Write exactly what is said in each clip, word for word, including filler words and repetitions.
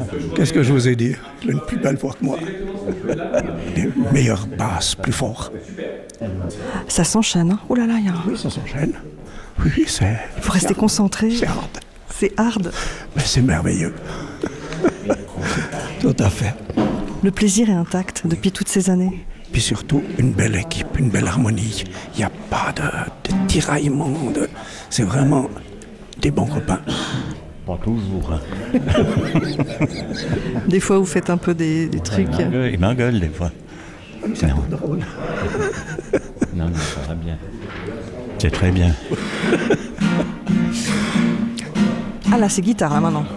Qu'est-ce que je vous ai dit? Il a une plus belle voix que moi. Les meilleures basses, plus fort. Ça s'enchaîne, hein? Oh là là, il y a un... Oui, ça s'enchaîne. Oui, c'est... Il faut rester concentré. C'est hard. C'est hard. Mais c'est merveilleux. Tout à fait. Le plaisir est intact depuis toutes ces années. Puis surtout, une belle équipe, une belle harmonie. Il n'y a pas de, de tiraillement. De... C'est vraiment des bons copains. Pas toujours. Hein. Des fois, vous faites un peu des, des trucs... Il m'engueule, il m'engueule des fois. C'est non. Drôle. Non, mais ça va bien. C'est très bien. Ah là, c'est guitare, là, maintenant.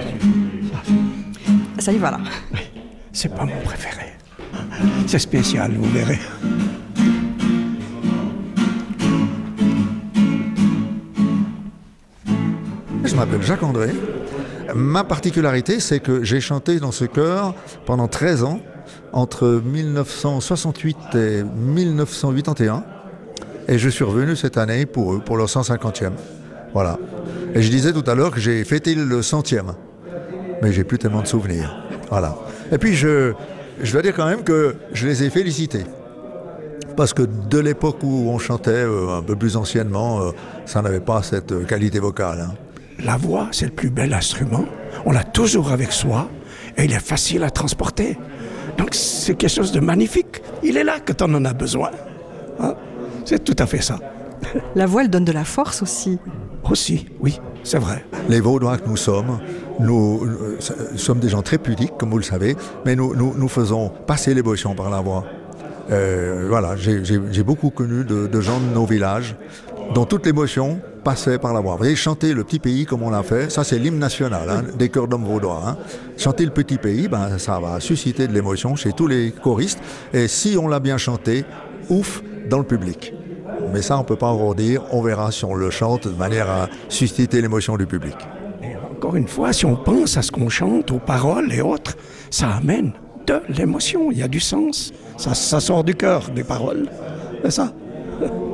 Ça y va, là. C'est pas mon préféré. C'est spécial, vous verrez. Je m'appelle Jacques André. Ma particularité, c'est que j'ai chanté dans ce chœur pendant treize ans, entre mille neuf cent soixante-huit et mille neuf cent quatre-vingt-un. Et je suis revenu cette année pour eux, pour leur cent cinquantième. Voilà. Et je disais tout à l'heure que j'ai fêté le centième. Mais j'ai plus tellement de souvenirs. Voilà. Et puis je, je dois dire quand même que je les ai félicités. Parce que de l'époque où on chantait euh, un peu plus anciennement, euh, ça n'avait pas cette euh, qualité vocale. Hein. La voix, c'est le plus bel instrument. On l'a toujours avec soi et il est facile à transporter. Donc c'est quelque chose de magnifique. Il est là quand on en a besoin. Hein? C'est tout à fait ça. La voix, elle donne de la force aussi. Aussi, oui, c'est vrai. Les Vaudois que nous sommes, nous, nous sommes des gens très pudiques, comme vous le savez, mais nous, nous, nous faisons passer l'émotion par la voix. Euh, voilà, j'ai, j'ai, j'ai beaucoup connu de, de gens de nos villages dont toute l'émotion passait par la voix. Vous voyez, chanter le petit pays comme on l'a fait, ça c'est l'hymne national hein, des chœurs d'hommes vaudois. Hein. Chanter le petit pays, ben, ça va susciter de l'émotion chez tous les choristes. Et si on l'a bien chanté, ouf, dans le public. Mais ça, on ne peut pas en dire. On verra si on le chante de manière à susciter l'émotion du public. Et encore une fois, si on pense à ce qu'on chante, aux paroles et autres, ça amène de l'émotion. Il y a du sens. Ça, ça sort du cœur, des paroles. C'est ça.